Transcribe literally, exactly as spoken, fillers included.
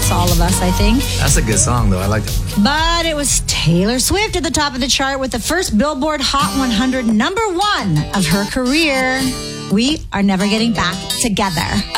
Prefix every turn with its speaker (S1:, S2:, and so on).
S1: to all of us, I think.
S2: That's a good song, though. I like it.
S1: But it was Taylor Swift at the top of the chart with the first Billboard Hot one hundred number one of her career. We are never getting back together.